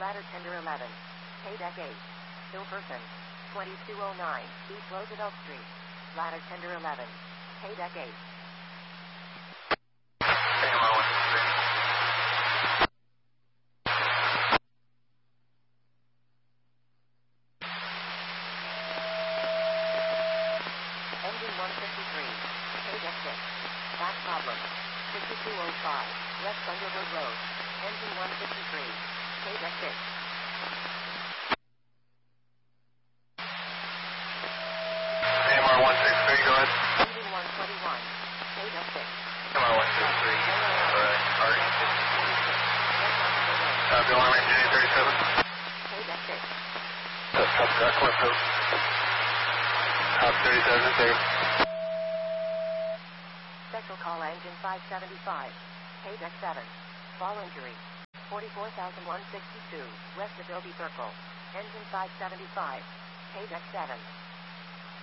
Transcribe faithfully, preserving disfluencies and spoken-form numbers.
Ladder Tender eleven. Paydeck eight. Hill Person. twenty-two oh nine. East Roosevelt Street. Ladder Tender eleven. Paydeck eight. Engine one fifty-three. Paydeck six. Back problem. fifty-two oh five. West Thunderbird Road. Engine one fifty-three. Paydeck six. A M R one six three, go ahead. Engine one twenty-one. Paydeck six. A M R one six three. Alright, alright. Uh, Bill Army, J thirty-seven. Paydeck six. That's Top Scott, Cliff Hill. Top thirty-seven, safe. Special call engine five seventy-five. Paydeck seven. Fall injury. forty-four thousand one hundred sixty-two. West Adobe Circle. Engine five seventy-five. Paydeck seven.